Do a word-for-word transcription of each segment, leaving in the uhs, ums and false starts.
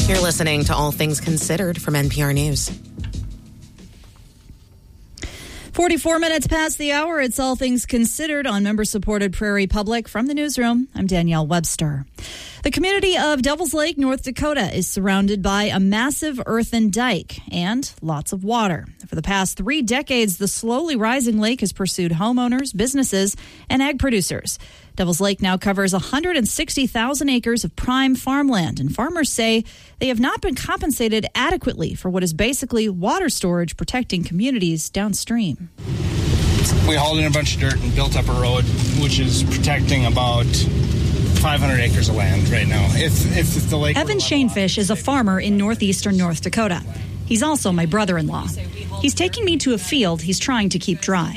You're listening to All Things Considered from N P R News. forty-four minutes past the hour. It's All Things Considered on member-supported Prairie Public. From the newsroom, I'm Danielle Webster. The community of Devils Lake, North Dakota is surrounded by a massive earthen dike and lots of water. For the past three decades, the slowly rising lake has pursued homeowners, businesses, and ag producers. Devils Lake now covers one hundred sixty thousand acres of prime farmland, and farmers say they have not been compensated adequately for what is basically water storage protecting communities downstream. We hauled in a bunch of dirt and built up a road, which is protecting about five hundred acres of land right now. If, if the lake Evan Shanefish is a farmer in northeastern North Dakota. He's also my brother-in-law. He's taking me to a field he's trying to keep dry.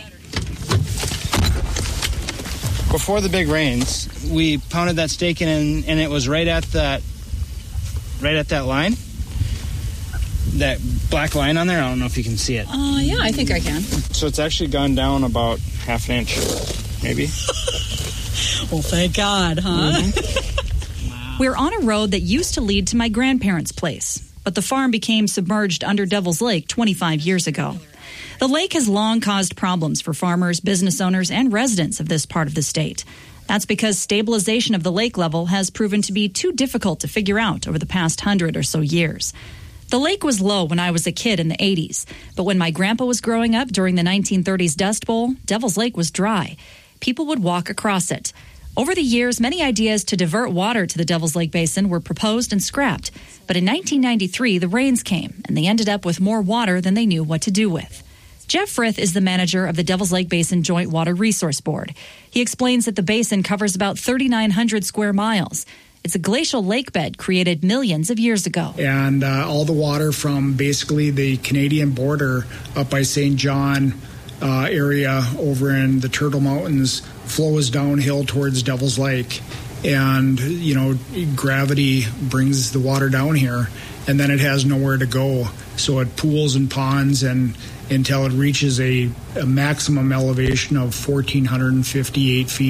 Before the big rains, we pounded that stake in, and, and it was right at that, right at that line, that black line on there. I don't know if you can see it. Uh, yeah, I think I can. So it's actually gone down about half an inch, maybe. Well, thank God, huh? Mm-hmm. Wow. We're on a road that used to lead to my grandparents' place, but the farm became submerged under Devils Lake twenty-five years ago. The lake has long caused problems for farmers, business owners, and residents of this part of the state. That's because stabilization of the lake level has proven to be too difficult to figure out over the past hundred or so years. The lake was low when I was a kid in the eighties, but when my grandpa was growing up during the nineteen thirties Dust Bowl, Devils Lake was dry. People would walk across it. Over the years, many ideas to divert water to the Devils Lake Basin were proposed and scrapped. But in nineteen ninety-three, the rains came, and they ended up with more water than they knew what to do with. Jeff Frith is the manager of the Devils Lake Basin Joint Water Resource Board. He explains that the basin covers about thirty-nine hundred square miles. It's a glacial lake bed created millions of years ago. And uh, all the water from basically the Canadian border up by Saint John uh, area over in the Turtle Mountains flows downhill towards Devils Lake. And, you know, gravity brings the water down here, and then it has nowhere to go. So it pools and ponds and until it reaches a, a maximum elevation of one thousand four hundred fifty-eight feet.